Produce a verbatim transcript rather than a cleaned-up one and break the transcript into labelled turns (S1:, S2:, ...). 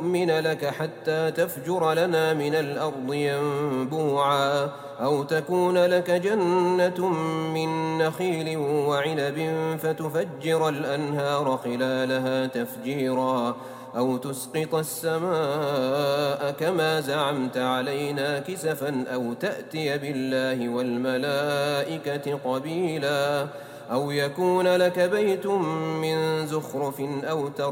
S1: نؤمن لك حتى تفجر لنا من الأرض ينبوعا أو تكون لك جنة من نخيل وعنب فتفجر الأنهار خلالها تفجيرا أو تسقط السماء كما زعمت علينا كسفا أو تأتي بالله والملائكة قبيلا أو يكون لك بيت من زخرف أو